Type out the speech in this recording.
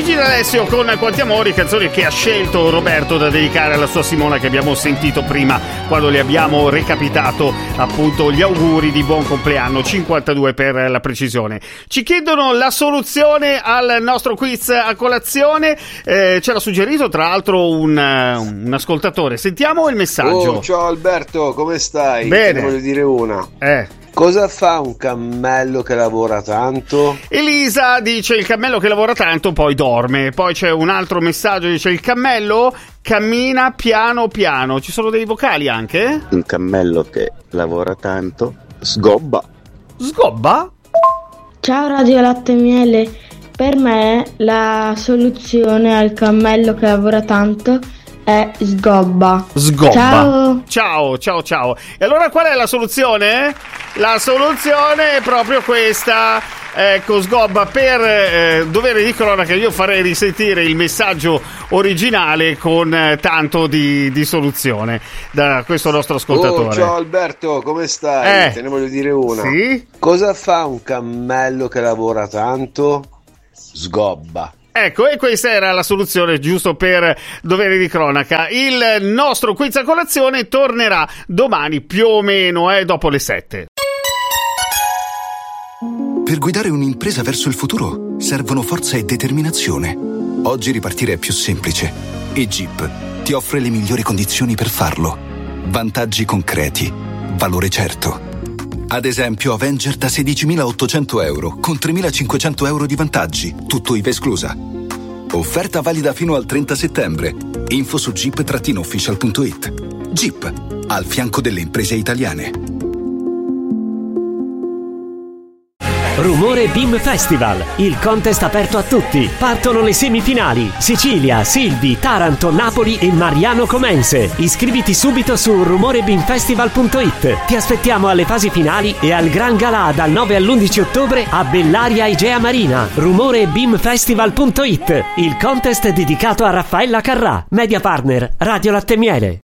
Gigi D'Alessio con Quanti Amori, canzone che ha scelto Roberto da dedicare alla sua Simona, che abbiamo sentito prima quando le abbiamo recapitato appunto gli auguri di buon compleanno, 52 per la precisione. Ci chiedono la soluzione al nostro quiz a colazione, ce l'ha suggerito tra l'altro un ascoltatore. Sentiamo il messaggio. Ciao Alberto, come stai? Bene. Te ne voglio dire una. Cosa fa un cammello che lavora tanto? Elisa dice: il cammello che lavora tanto poi dorme. Poi c'è un altro messaggio, dice: il cammello cammina piano piano. Ci sono dei vocali anche? Un cammello che lavora tanto sgobba. Sgobba? Ciao Radio Latte e Miele, per me la soluzione al cammello che lavora tanto è sgobba. Sgobba. Ciao. E allora qual è la soluzione? La soluzione è proprio questa. Ecco, sgobba. Per dovere di cronaca io farei risentire il messaggio originale con tanto di soluzione da questo nostro ascoltatore. Ciao Alberto, come stai? Te ne voglio dire una. Sì? Cosa fa un cammello che lavora tanto? Sgobba. Ecco, e questa era la soluzione, giusto per dovere di cronaca. Il nostro quiz a colazione tornerà domani più o meno dopo le 7. Per guidare un'impresa verso il futuro servono forza e determinazione. Oggi ripartire è più semplice e Jeep ti offre le migliori condizioni per farlo. Vantaggi concreti, valore certo. Ad esempio Avenger da 16.800 euro con 3.500 euro di vantaggi, tutto IVA esclusa. Offerta valida fino al 30 settembre. Info su jeep-official.it. Jeep, al fianco delle imprese italiane. Rumore Beam Festival, il contest aperto a tutti. Partono le semifinali: Sicilia, Silvi, Taranto, Napoli e Mariano Comense. Iscriviti subito su rumorebeamfestival.it. Ti aspettiamo alle fasi finali e al Gran Galà dal 9 all'11 ottobre a Bellaria Igea Marina. Rumorebeamfestival.it, il contest dedicato a Raffaella Carrà, media partner Radio Latte e Miele.